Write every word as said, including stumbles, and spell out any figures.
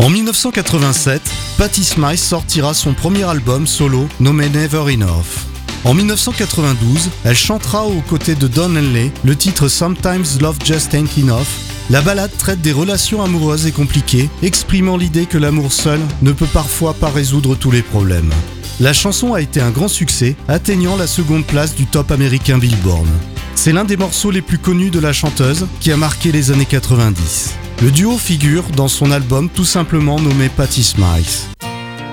En dix-neuf cent quatre-vingt-sept, Patti Smyth sortira son premier album solo nommé Never Enough. En dix-neuf cent quatre-vingt-douze, elle chantera aux côtés de Don Henley le titre Sometimes Love Just Ain't Enough. La ballade traite des relations amoureuses et compliquées, exprimant l'idée que l'amour seul ne peut parfois pas résoudre tous les problèmes. La chanson a été un grand succès, atteignant la seconde place du top américain Billboard. C'est l'un des morceaux les plus connus de la chanteuse qui a marqué les années quatre-vingt-dix. Le duo figure dans son album tout simplement nommé Patti Smyth.